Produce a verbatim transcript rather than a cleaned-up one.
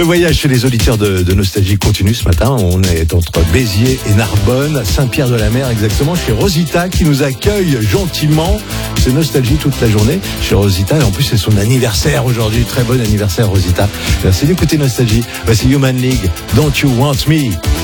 Le voyage chez les auditeurs de, de Nostalgie continue ce matin. On est entre Béziers et Narbonne, Saint-Pierre-de-la-Mer exactement, chez Rosita qui nous accueille gentiment. C'est Nostalgie toute la journée chez Rosita et en plus c'est son anniversaire aujourd'hui. Très bon anniversaire Rosita. Merci d'écouter Nostalgie. Voici Human League, Don't You Want Me?